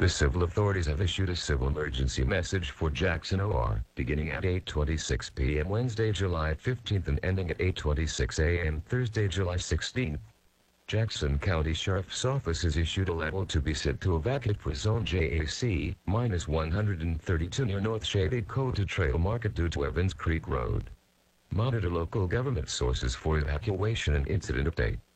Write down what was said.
The civil authorities have issued a civil emergency message for Jackson OR, beginning at 8:26 p.m. Wednesday, July 15th and ending at 8:26 a.m. Thursday, July 16th. Jackson County Sheriff's Office has issued a level to be sent to evacuate for Zone JAC, -132 near North Shady Cota Trail Market due to Evans Creek Road. Monitor local government sources for evacuation and incident update.